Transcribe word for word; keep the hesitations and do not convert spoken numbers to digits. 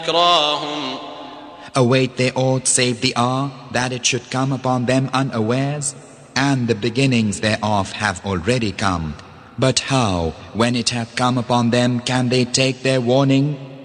ذكراهم Await they aught save the hour that it should come upon them unawares? And the beginnings thereof have already come. But how, when it hath come upon them, can they take their warning?